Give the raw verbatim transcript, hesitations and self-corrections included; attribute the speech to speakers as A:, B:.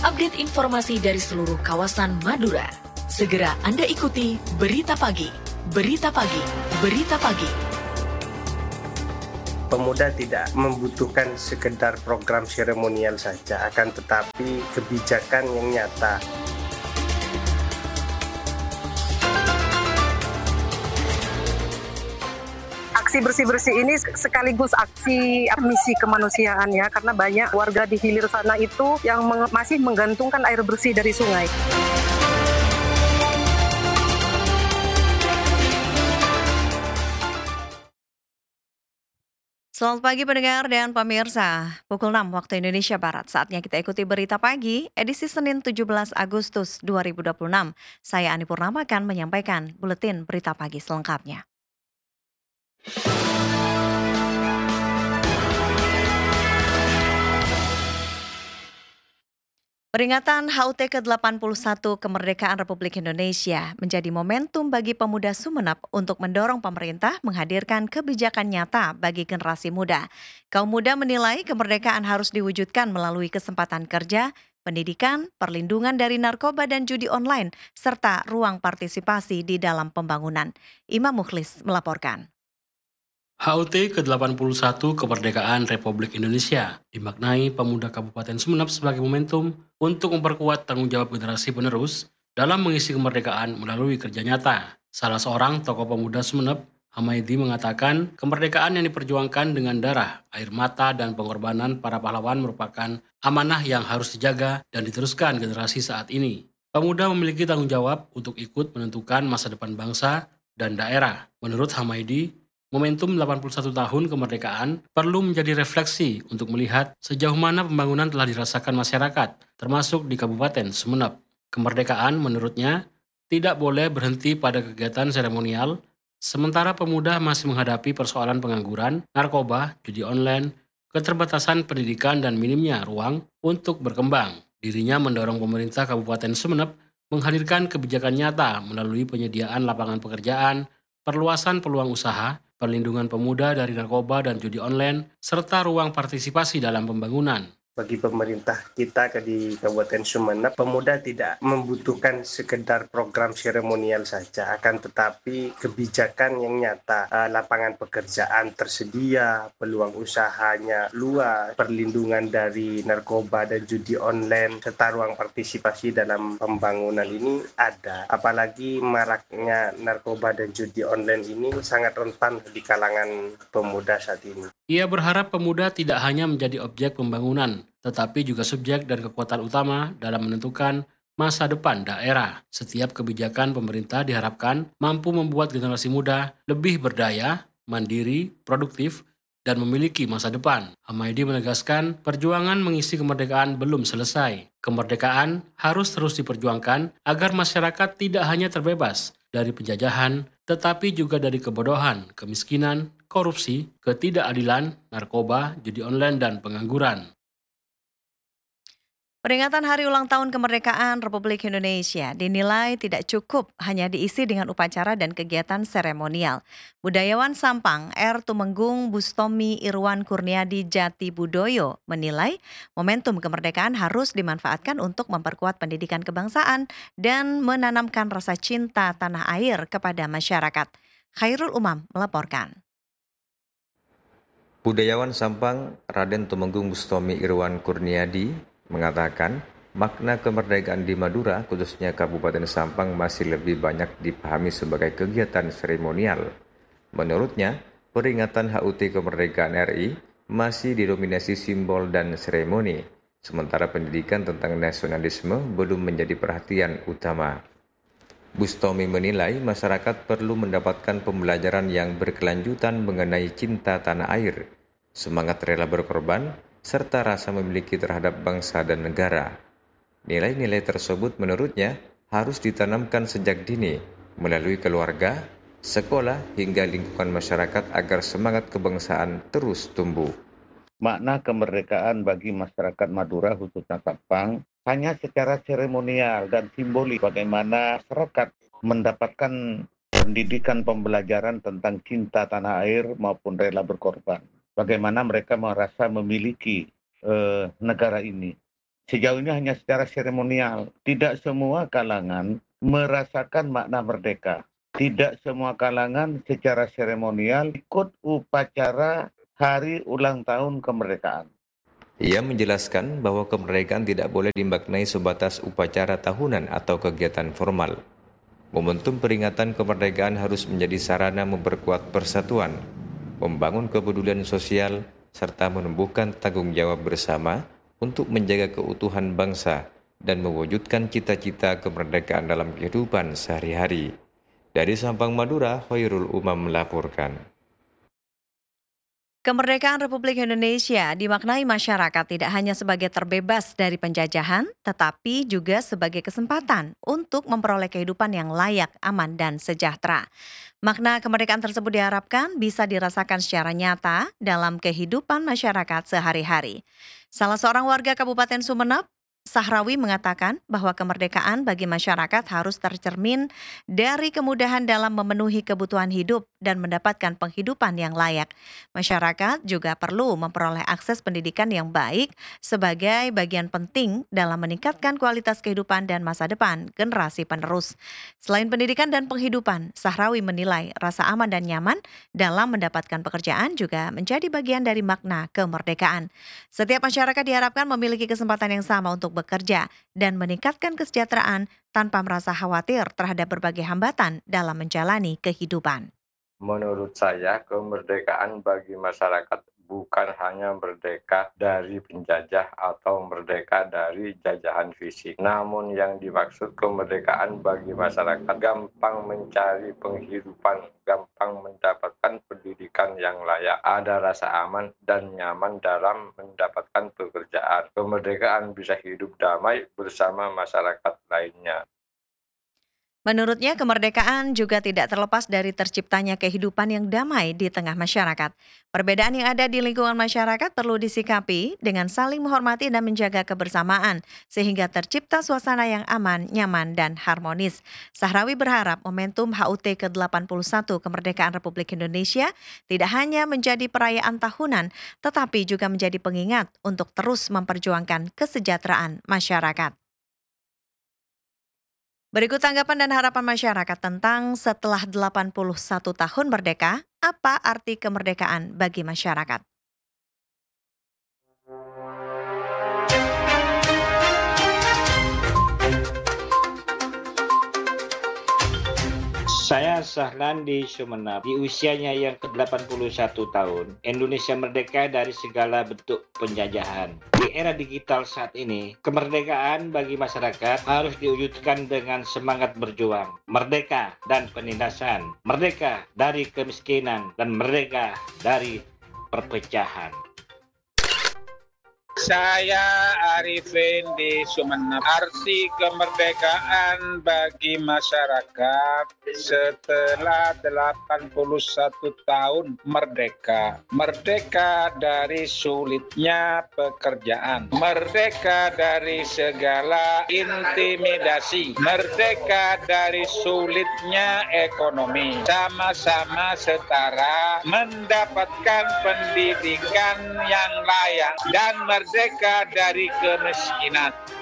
A: update informasi dari seluruh kawasan Madura. Segera Anda ikuti Berita Pagi. Berita Pagi. Berita Pagi.
B: Pemuda tidak membutuhkan sekedar program seremonial saja, akan tetapi kebijakan yang nyata.
C: Aksi bersih-bersih ini sekaligus aksi misi kemanusiaan ya, karena banyak warga di hilir sana itu yang meng- masih menggantungkan air bersih dari sungai.
D: Selamat pagi pendengar dan pemirsa. Pukul enam waktu Indonesia Barat. Saatnya kita ikuti Berita Pagi, edisi Senin tujuh belas Agustus dua ribu dua puluh enam. Saya Ani Purnama akan menyampaikan buletin Berita Pagi selengkapnya. Peringatan H U T ke delapan puluh satu Kemerdekaan Republik Indonesia menjadi momentum bagi pemuda Sumeneb untuk mendorong pemerintah menghadirkan kebijakan nyata bagi generasi muda. Kaum muda menilai kemerdekaan harus diwujudkan melalui kesempatan kerja, pendidikan, perlindungan dari narkoba dan judi online, serta ruang partisipasi di dalam pembangunan. Imam Mukhlis melaporkan.
E: H U T ke delapan puluh satu Kemerdekaan Republik Indonesia dimaknai pemuda Kabupaten Sumeneb sebagai momentum untuk memperkuat tanggung jawab generasi penerus dalam mengisi kemerdekaan melalui kerja nyata. Salah seorang tokoh pemuda Sumeneb, Hamaidi, mengatakan kemerdekaan yang diperjuangkan dengan darah, air mata, dan pengorbanan para pahlawan merupakan amanah yang harus dijaga dan diteruskan generasi saat ini. Pemuda memiliki tanggung jawab untuk ikut menentukan masa depan bangsa dan daerah. Menurut Hamaidi, momentum delapan puluh satu tahun kemerdekaan perlu menjadi refleksi untuk melihat sejauh mana pembangunan telah dirasakan masyarakat, termasuk di Kabupaten Sumeneb. Kemerdekaan menurutnya tidak boleh berhenti pada kegiatan seremonial, sementara pemuda masih menghadapi persoalan pengangguran, narkoba, judi online, keterbatasan pendidikan, dan minimnya ruang untuk berkembang. Dirinya mendorong pemerintah Kabupaten Sumeneb menghadirkan kebijakan nyata melalui penyediaan lapangan pekerjaan, perluasan peluang usaha, perlindungan pemuda dari narkoba dan judi online, serta ruang partisipasi dalam pembangunan.
B: Bagi pemerintah kita di Kabupaten Sumeneb, pemuda tidak membutuhkan sekedar program seremonial saja, akan tetapi kebijakan yang nyata, eh, lapangan pekerjaan tersedia, peluang usahanya luas, perlindungan dari narkoba dan judi online, serta ruang partisipasi dalam pembangunan ini ada. Apalagi maraknya narkoba dan judi online ini sangat rentan di kalangan pemuda saat ini.
E: Ia berharap pemuda tidak hanya menjadi objek pembangunan, tetapi juga subjek dan kekuatan utama dalam menentukan masa depan daerah. Setiap kebijakan pemerintah diharapkan mampu membuat generasi muda lebih berdaya, mandiri, produktif, dan memiliki masa depan. Hamaidi menegaskan perjuangan mengisi kemerdekaan belum selesai. Kemerdekaan harus terus diperjuangkan agar masyarakat tidak hanya terbebas dari penjajahan, tetapi juga dari kebodohan, kemiskinan, korupsi, ketidakadilan, narkoba, judi online, dan pengangguran.
D: Peringatan Hari Ulang Tahun Kemerdekaan Republik Indonesia dinilai tidak cukup hanya diisi dengan upacara dan kegiatan seremonial. Budayawan Sampang R. Tumenggung Bustomi Irwan Kurniadi Jati Budoyo menilai momentum kemerdekaan harus dimanfaatkan untuk memperkuat pendidikan kebangsaan dan menanamkan rasa cinta tanah air kepada masyarakat. Khairul Umam melaporkan.
F: Budayawan Sampang Raden Tumenggung Bustomi Irwan Kurniadi mengatakan makna kemerdekaan di Madura, khususnya Kabupaten Sampang, masih lebih banyak dipahami sebagai kegiatan seremonial. Menurutnya, peringatan H U T kemerdekaan R I masih didominasi simbol dan seremoni, sementara pendidikan tentang nasionalisme belum menjadi perhatian utama. Bustomi menilai masyarakat perlu mendapatkan pembelajaran yang berkelanjutan mengenai cinta tanah air, semangat rela berkorban, serta rasa memiliki terhadap bangsa dan negara. Nilai-nilai tersebut menurutnya harus ditanamkan sejak dini melalui keluarga, sekolah hingga lingkungan masyarakat agar semangat kebangsaan terus tumbuh.
G: Makna kemerdekaan bagi masyarakat Madura khususnya Sampang hanya secara seremonial dan simbolik, bagaimana masyarakat mendapatkan pendidikan pembelajaran tentang cinta tanah air maupun rela berkorban. Bagaimana mereka merasa memiliki eh, negara ini. sejauh ini hanya secara seremonial. Tidak semua kalangan merasakan makna merdeka. Tidak semua kalangan secara seremonial ikut upacara hari ulang tahun kemerdekaan.
F: Ia menjelaskan bahwa kemerdekaan tidak boleh dimaknai sebatas upacara tahunan atau kegiatan formal. Momentum peringatan kemerdekaan harus menjadi sarana memperkuat persatuan, membangun kepedulian sosial, serta menumbuhkan tanggung jawab bersama untuk menjaga keutuhan bangsa dan mewujudkan cita-cita kemerdekaan dalam kehidupan sehari-hari. Dari Sampang, Madura, Khairul Umam melaporkan.
D: Kemerdekaan Republik Indonesia dimaknai masyarakat tidak hanya sebagai terbebas dari penjajahan, tetapi juga sebagai kesempatan untuk memperoleh kehidupan yang layak, aman, dan sejahtera. Makna kemerdekaan tersebut diharapkan bisa dirasakan secara nyata dalam kehidupan masyarakat sehari-hari. Salah seorang warga Kabupaten Sumeneb, Sahrawi, mengatakan bahwa kemerdekaan bagi masyarakat harus tercermin dari kemudahan dalam memenuhi kebutuhan hidup dan mendapatkan penghidupan yang layak. Masyarakat juga perlu memperoleh akses pendidikan yang baik sebagai bagian penting dalam meningkatkan kualitas kehidupan dan masa depan generasi penerus. Selain pendidikan dan penghidupan, Sahrawi menilai rasa aman dan nyaman dalam mendapatkan pekerjaan juga menjadi bagian dari makna kemerdekaan. Setiap masyarakat diharapkan memiliki kesempatan yang sama untuk bekerja dan meningkatkan kesejahteraan tanpa merasa khawatir terhadap berbagai hambatan dalam menjalani kehidupan.
H: Menurut saya, kemerdekaan bagi masyarakat bukan hanya merdeka dari penjajah atau merdeka dari jajahan fisik. Namun yang dimaksud kemerdekaan bagi masyarakat gampang mencari penghidupan, gampang mendapatkan pendidikan yang layak, ada rasa aman dan nyaman dalam mendapatkan pekerjaan. Kemerdekaan bisa hidup damai bersama masyarakat lainnya.
D: Menurutnya, kemerdekaan juga tidak terlepas dari terciptanya kehidupan yang damai di tengah masyarakat. Perbedaan yang ada di lingkungan masyarakat perlu disikapi dengan saling menghormati dan menjaga kebersamaan, sehingga tercipta suasana yang aman, nyaman, dan harmonis. Sahrawi berharap momentum H U T ke delapan puluh satu Kemerdekaan Republik Indonesia tidak hanya menjadi perayaan tahunan, tetapi juga menjadi pengingat untuk terus memperjuangkan kesejahteraan masyarakat. Berikut tanggapan dan harapan masyarakat tentang setelah delapan puluh satu tahun merdeka, apa arti kemerdekaan bagi masyarakat?
I: Saya Sahlan di Sumeneb. Di usianya yang ke delapan puluh satu tahun, Indonesia merdeka dari segala bentuk penjajahan. Di era digital saat ini, kemerdekaan bagi masyarakat harus diwujudkan dengan semangat berjuang. Merdeka dan penindasan, merdeka dari kemiskinan, dan merdeka dari perpecahan.
J: Saya Arifin di Sumeneb. Arti kemerdekaan bagi masyarakat setelah delapan puluh satu tahun merdeka. Merdeka dari sulitnya pekerjaan. Merdeka dari segala intimidasi. Merdeka dari sulitnya ekonomi. Sama-sama setara mendapatkan pendidikan yang layak dan merdeka dari kemiskinan.